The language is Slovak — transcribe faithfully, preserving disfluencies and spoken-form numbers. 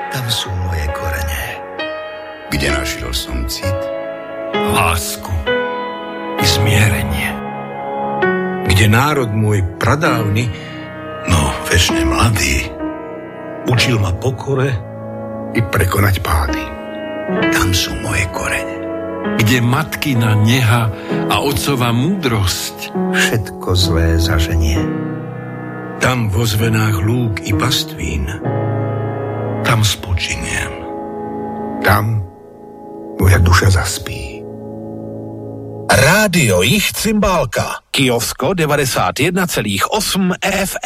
Tam sú moje korene. Kde našiel som cit? Lásku i zmierenie. Kde národ môj pradávny, No, večne mladý, učil ma pokore i prekonať pády. tam sú moje korene. Kde matkina neha a otcova múdrosť. Všetko zlé zaženie. Tam vo zvenách lúk i pastvín. Tam spočiniem. Tam moja duša zaspí. Rádio Jich Cymbálka, Kyjovsko devadesát jedna celá osm ef